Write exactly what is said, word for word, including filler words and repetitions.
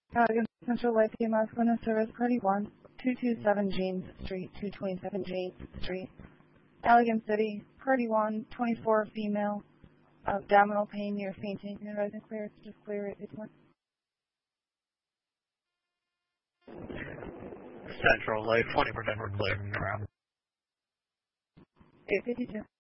Allegan Central Life Team Masculine Service Party one, two two seven James Street, two twenty-seven James Street. Allegan City, Party one, twenty-four female, abdominal pain near fainting. Can you rise and clear? Just clear it. It's one. Central Life, twenty percent we're clearing around. eight fifty-two.